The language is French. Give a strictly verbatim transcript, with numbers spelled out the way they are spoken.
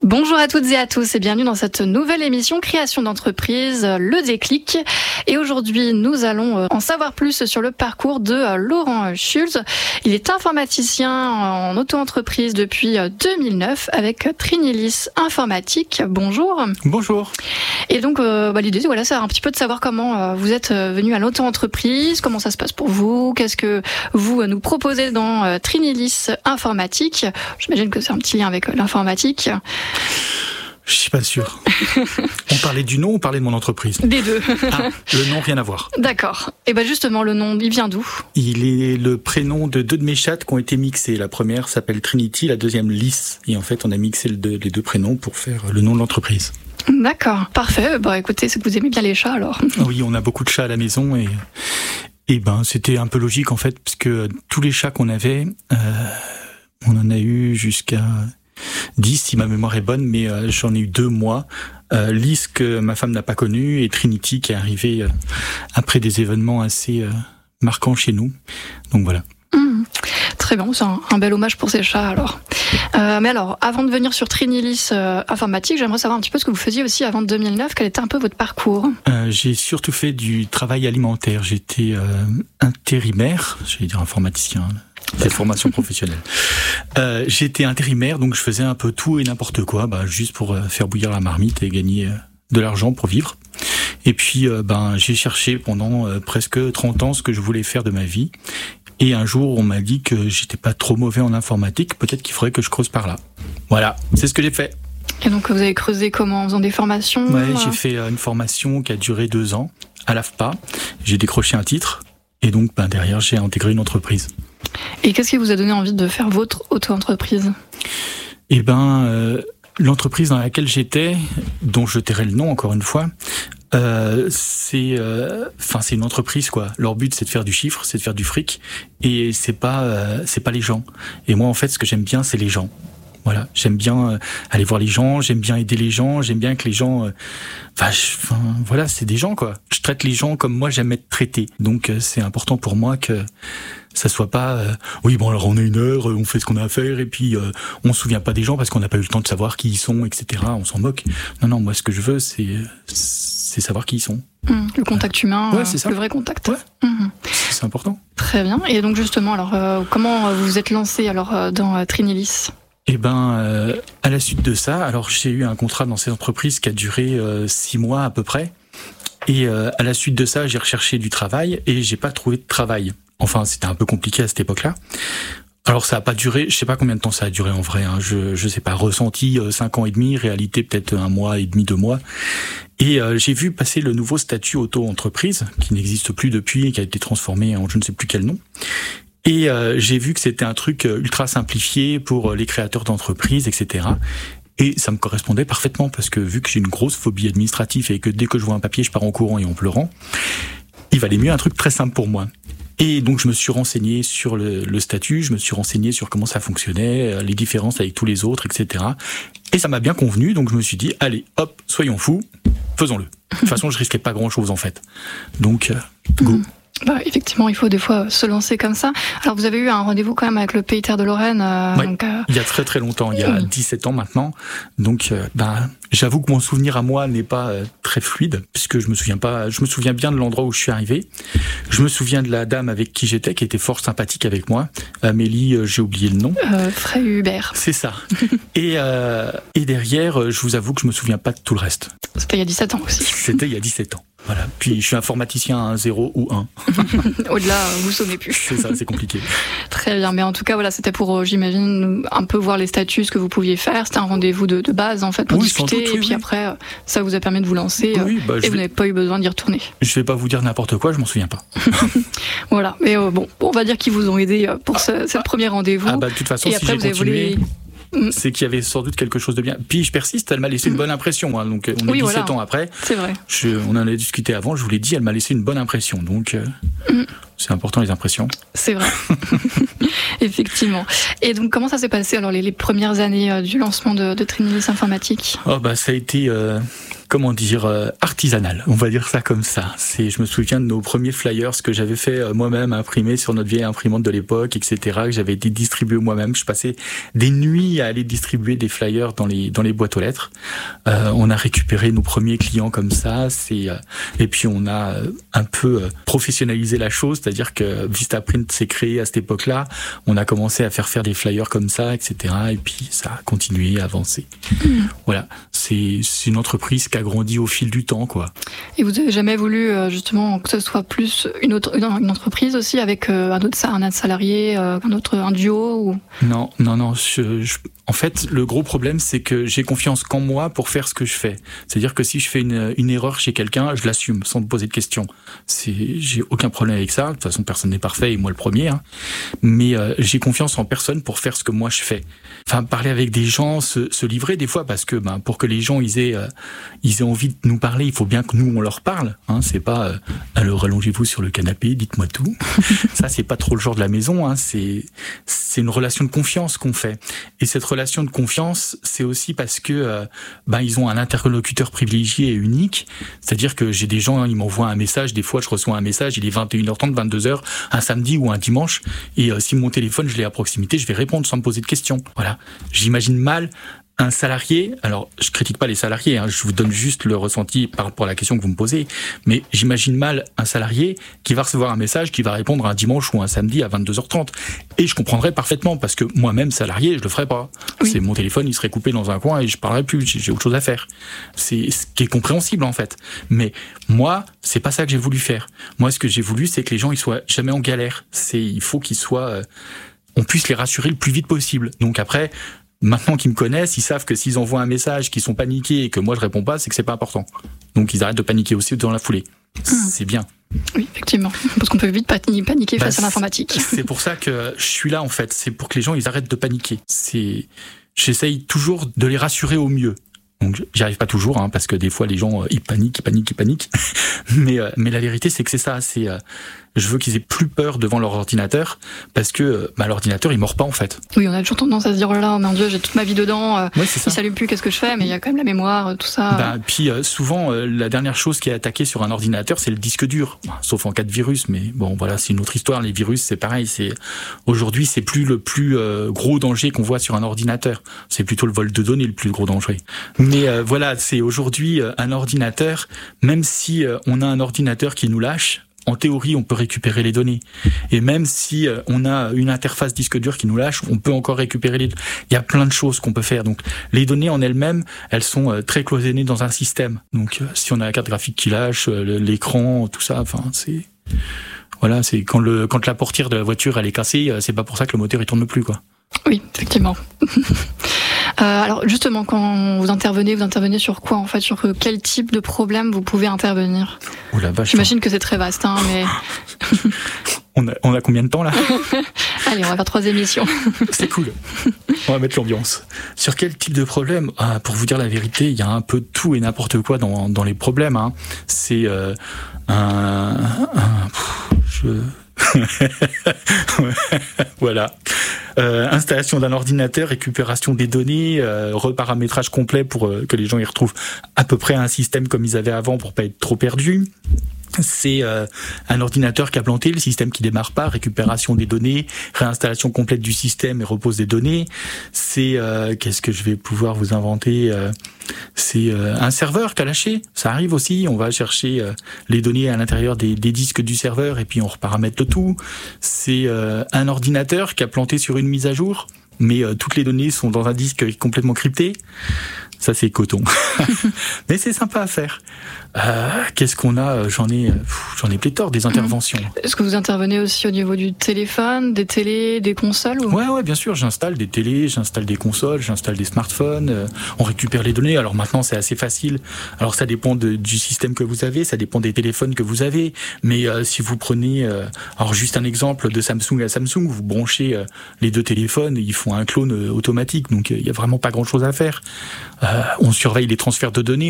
Bonjour à toutes et à tous et bienvenue dans cette nouvelle émission Création d'entreprise, le déclic. Et aujourd'hui, nous allons en savoir plus sur le parcours de Laurent Schulz. Il est informaticien en auto-entreprise depuis deux mille neuf avec Trinilis Informatique. Bonjour. Bonjour. Et donc, euh, bah, l'idée, voilà, c'est un petit peu de savoir comment euh, vous êtes venu à l'auto-entreprise, comment ça se passe pour vous, qu'est-ce que vous nous proposez dans euh, Trinilis Informatique. J'imagine que c'est un petit lien avec l'informatique. Je suis pas sûr. On parlait du nom ou on parlait de mon entreprise ? Des deux. Ah, le nom, rien à voir. D'accord. Et ben justement, le nom, il vient d'où ? Il est le prénom de deux de mes chattes qui ont été mixés. La première s'appelle Trinity, la deuxième Lys. Et en fait, on a mixé les deux, les deux prénoms pour faire le nom de l'entreprise. D'accord, parfait. Bah écoutez, c'est que vous aimez bien les chats alors. Oui, on a beaucoup de chats à la maison et et ben c'était un peu logique en fait, parce que tous les chats qu'on avait, euh, on en a eu jusqu'à dix si ma mémoire est bonne, mais euh, j'en ai eu deux moi. Euh, Lys que ma femme n'a pas connu et Trinity qui est arrivée euh, après des événements assez euh, marquants chez nous. Donc voilà. Mmh. Très bien, c'est un, un bel hommage pour ces chats alors. Euh, mais alors, avant de venir sur Trinilis euh, Informatique, j'aimerais savoir un petit peu ce que vous faisiez aussi avant deux mille neuf. Quel était un peu votre parcours ? euh, J'ai surtout fait du travail alimentaire. J'étais euh, intérimaire, j'allais dire informaticien. C'est formation professionnelle. Euh, j'étais intérimaire, donc je faisais un peu tout et n'importe quoi, bah, juste pour euh, faire bouillir la marmite et gagner euh, de l'argent pour vivre. Et puis, euh, ben, j'ai cherché pendant euh, presque trente ans ce que je voulais faire de ma vie. Et un jour, on m'a dit que j'étais pas trop mauvais en informatique, peut-être qu'il faudrait que je creuse par là. Voilà, c'est ce que j'ai fait. Et donc, vous avez creusé comment ? En faisant des formations ? Ouais, j'ai fait une formation qui a duré deux ans à l'A F P A. J'ai décroché un titre et donc, ben, derrière, j'ai intégré une entreprise. Et qu'est-ce qui vous a donné envie de faire votre auto-entreprise ? Eh ben, euh, l'entreprise dans laquelle j'étais, dont je tairai le nom encore une fois, euh, c'est, enfin, euh, c'est une entreprise quoi. Leur but c'est de faire du chiffre, c'est de faire du fric, et c'est pas, euh, c'est pas les gens. Et moi en fait, ce que j'aime bien, c'est les gens. Voilà, j'aime bien euh, aller voir les gens, j'aime bien aider les gens, j'aime bien que les gens, enfin, euh, voilà, c'est des gens quoi. Je traite les gens comme moi j'aime être traité. Donc euh, c'est important pour moi que ça soit pas, euh, oui bon alors on a une heure, on fait ce qu'on a à faire et puis euh, on se souvient pas des gens parce qu'on n'a pas eu le temps de savoir qui ils sont, et cetera. On s'en moque. Non non, moi ce que je veux c'est c'est savoir qui ils sont. Mmh, le contact humain, ouais, c'est ça. Le vrai contact. Ouais. Mmh. C'est important. Très bien. Et donc justement, alors euh, comment vous vous êtes lancé alors euh, dans euh, Trinilis ? Eh ben, euh, à la suite de ça, alors j'ai eu un contrat dans cette entreprise qui a duré euh, six mois à peu près. Et euh, à la suite de ça, j'ai recherché du travail et j'ai pas trouvé de travail. Enfin, c'était un peu compliqué à cette époque-là. Alors ça a pas duré, je sais pas combien de temps ça a duré en vrai. Hein, je je sais pas, ressenti euh, cinq ans et demi, réalité peut-être un mois et demi, deux mois. Et euh, j'ai vu passer le nouveau statut auto-entreprise qui n'existe plus depuis et qui a été transformé en je ne sais plus quel nom. Et euh, j'ai vu que c'était un truc ultra simplifié pour les créateurs d'entreprises, et cetera. Et ça me correspondait parfaitement parce que vu que j'ai une grosse phobie administrative et que dès que je vois un papier, je pars en courant et en pleurant, il valait mieux un truc très simple pour moi. Et donc je me suis renseigné sur le, le statut, je me suis renseigné sur comment ça fonctionnait, les différences avec tous les autres, et cetera. Et ça m'a bien convenu, donc je me suis dit, allez, hop, soyons fous, faisons-le. De toute façon, je risquais pas grand-chose en fait. Donc, euh, go. Mmh. Bah, effectivement, il faut des fois se lancer comme ça. Alors, vous avez eu un rendez-vous quand même avec le Pays Terre de Lorraine. Euh, ouais, donc, euh... il y a très très longtemps, il y a mmh. dix-sept ans maintenant. Donc, euh, bah, j'avoue que mon souvenir à moi n'est pas euh, très fluide, puisque je me souviens pas. Je me souviens bien de l'endroit où je suis arrivé. Je me souviens de la dame avec qui j'étais, qui était fort sympathique avec moi. Amélie, euh, j'ai oublié le nom. Euh, Frey Hubert. C'est ça. et euh, et derrière, je vous avoue que je me souviens pas de tout le reste. C'était il y a dix-sept ans aussi. C'était il y a dix-sept ans. Voilà. Puis je suis informaticien à un zéro ou un. Au-delà, vous sonnez plus. C'est ça, c'est compliqué. Très bien, mais en tout cas, voilà, c'était pour, j'imagine, un peu voir les statuts, ce que vous pouviez faire. C'était un rendez-vous de, de base, en fait, pour oui, discuter. Doute, oui, et puis oui. après, ça vous a permis de vous lancer. Oui, bah, et vous vais... n'avez pas eu besoin d'y retourner. Je vais pas vous dire n'importe quoi, je m'en souviens pas. Voilà, mais euh, bon, on va dire qu'ils vous ont aidé pour ce, ce premier rendez-vous. Ah bah, de toute façon, et si après, j'ai vous avez continué... voulu... c'est qu'il y avait sans doute quelque chose de bien. Puis je persiste, elle m'a laissé une bonne impression. Hein, donc on est oui, dix-sept voilà. ans après. C'est vrai. Je, on en a discuté avant, je vous l'ai dit, elle m'a laissé une bonne impression. Donc euh, mm. c'est important les impressions. C'est vrai. Effectivement. Et donc comment ça s'est passé alors les, les premières années euh, du lancement de, de Trinilis Informatique ? Oh bah ça a été euh, comment dire, euh, artisanal, on va dire ça comme ça. C'est, je me souviens de nos premiers flyers que j'avais fait euh, moi-même, imprimés sur notre vieille imprimante de l'époque, et cetera, que j'avais été distribué moi-même. Je passais des nuits à aller distribuer des flyers dans les dans les boîtes aux lettres. Euh, on a récupéré nos premiers clients comme ça. C'est euh, et puis on a euh, un peu euh, professionnalisé la chose, c'est-à-dire que Vistaprint s'est créé à cette époque-là. On a commencé à faire faire des flyers comme ça, et cetera. Et puis ça a continué à avancer. Mmh. Voilà, c'est, c'est une entreprise qui a grandi au fil du temps, quoi. Et vous avez jamais voulu justement que ce soit plus une autre une entreprise aussi avec un autre un autre salarié, un autre un duo ou... Non, non, non. Je, je, en fait, le gros problème, c'est que j'ai confiance qu'en moi pour faire ce que je fais. C'est-à-dire que si je fais une, une erreur chez quelqu'un, je l'assume sans me poser de questions. C'est, j'ai aucun problème avec ça. De toute façon, personne n'est parfait et moi le premier. Hein. Mais euh, j'ai confiance en personne pour faire ce que moi je fais. Enfin, parler avec des gens, se, se livrer des fois, parce que ben, pour que les gens ils aient, euh, ils aient envie de nous parler, il faut bien que nous on leur parle. Hein. C'est pas euh, alors allongez-vous sur le canapé, dites-moi tout. Ça, c'est pas trop le genre de la maison. Hein. C'est, c'est une relation de confiance qu'on fait. Et cette relation de confiance, c'est aussi parce que euh, ben ils ont un interlocuteur privilégié et unique. C'est-à-dire que j'ai des gens, hein, ils m'envoient un message. Des fois, je reçois un message, il est vingt et une heures trente, vingt-deux heures, un samedi ou un dimanche. Et euh, si mon téléphone, je l'ai à proximité, je vais répondre sans me poser de questions. Voilà. J'imagine mal un salarié, alors je critique pas les salariés, hein, je vous donne juste le ressenti par rapport à la question que vous me posez, mais j'imagine mal un salarié qui va recevoir un message, qui va répondre un dimanche ou un samedi à vingt-deux heures trente. Et je comprendrais parfaitement, parce que moi-même, salarié, je le ferais pas. Oui. C'est mon téléphone, il serait coupé dans un coin et je parlerais plus, j'ai autre chose à faire. C'est ce qui est compréhensible en fait. Mais moi, c'est pas ça que j'ai voulu faire. Moi, ce que j'ai voulu, c'est que les gens ils soient jamais en galère. C'est, il faut qu'ils soient... Euh, on puisse les rassurer le plus vite possible. Donc après... Maintenant qu'ils me connaissent, ils savent que s'ils envoient un message, qu'ils sont paniqués et que moi je réponds pas, c'est que c'est pas important. Donc ils arrêtent de paniquer aussi dans la foulée. Mmh. C'est bien. Oui, effectivement. Parce qu'on peut vite paniquer bah, face à l'informatique. C'est pour ça que je suis là en fait. C'est pour que les gens ils arrêtent de paniquer. C'est, j'essaye toujours de les rassurer au mieux. Donc j'y arrive pas toujours, hein, parce que des fois les gens ils paniquent, ils paniquent, ils paniquent. mais euh, mais la vérité c'est que c'est ça. C'est euh, je veux qu'ils aient plus peur devant leur ordinateur, parce que bah, l'ordinateur il mord pas en fait. Oui, on a toujours tendance à se dire oh là là, oh mon Dieu, j'ai toute ma vie dedans. Euh, ouais, c'est ça. Il s'allume plus, qu'est-ce que je fais? Mais il y a quand même la mémoire, tout ça. Bah puis euh, souvent euh, la dernière chose qui est attaquée sur un ordinateur c'est le disque dur, sauf en cas de virus. Mais bon voilà, c'est une autre histoire. Les virus c'est pareil. C'est aujourd'hui c'est plus le plus euh, gros danger qu'on voit sur un ordinateur. C'est plutôt le vol de données le plus gros danger. Mais euh, voilà, c'est aujourd'hui euh, un ordinateur, même si euh, on a un ordinateur qui nous lâche, en théorie, on peut récupérer les données. Et même si euh, on a une interface disque dur qui nous lâche, on peut encore récupérer les données. Il y a plein de choses qu'on peut faire. Donc, les données en elles-mêmes, elles sont euh, très cloisonnées dans un système. Donc, euh, si on a la carte graphique qui lâche, euh, l'écran, tout ça, enfin, c'est... Voilà, c'est quand le quand la portière de la voiture elle est cassée, euh, c'est pas pour ça que le moteur il tourne plus, quoi. Oui, effectivement. Euh, alors justement, quand vous intervenez, vous intervenez sur quoi en fait? Sur quel type de problème vous pouvez intervenir? Oh la vache. J'imagine que c'est très vaste, hein, mais... on, a, on a combien de temps là? Allez, on va faire trois émissions. C'est cool. On va mettre l'ambiance. Sur quel type de problème? Ah, pour vous dire la vérité, il y a un peu de tout et n'importe quoi dans, dans les problèmes. Hein. C'est euh, un... un pff, je... Voilà. Euh, installation d'un ordinateur, récupération des données, euh, reparamétrage complet pour euh, que les gens y retrouvent à peu près un système comme ils avaient avant pour pas être trop perdus. C'est euh, un ordinateur qui a planté, le système qui démarre pas, récupération des données, réinstallation complète du système et repose des données. C'est euh, qu'est-ce que je vais pouvoir vous inventer euh, C'est euh, un serveur qui a lâché, ça arrive aussi. On va chercher euh, les données à l'intérieur des, des disques du serveur et puis on reparamètre le tout. C'est euh, un ordinateur qui a planté sur une mise à jour, mais euh, toutes les données sont dans un disque complètement crypté. Ça c'est coton. Mais c'est sympa à faire. Euh, qu'est-ce qu'on a? J'en ai, j'en ai pléthore des interventions. Est-ce que vous intervenez aussi au niveau du téléphone, des télés, des consoles ou... Ouais, ouais, bien sûr. J'installe des télés, j'installe des consoles, j'installe des smartphones. Euh, on récupère les données. Alors maintenant, c'est assez facile. Alors ça dépend de, du système que vous avez, ça dépend des téléphones que vous avez. Mais euh, si vous prenez, euh, alors juste un exemple de Samsung à Samsung, vous branchez euh, les deux téléphones, ils font un clone euh, automatique. Donc il euh, y a vraiment pas grand-chose à faire. Euh, on surveille les transferts de données.